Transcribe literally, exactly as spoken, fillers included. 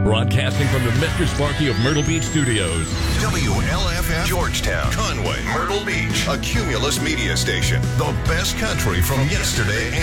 Broadcasting from the Mister Sparky of Myrtle Beach Studios. W L F F Georgetown, Conway, Myrtle Beach, a Cumulus media station. The best country from yesterday